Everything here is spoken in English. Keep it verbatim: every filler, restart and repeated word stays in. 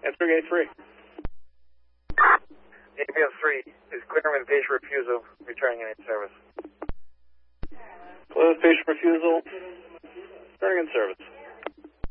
Answer gate three. A B M three is clear with patient refusal, returning in service. Clear with patient refusal, returning in service.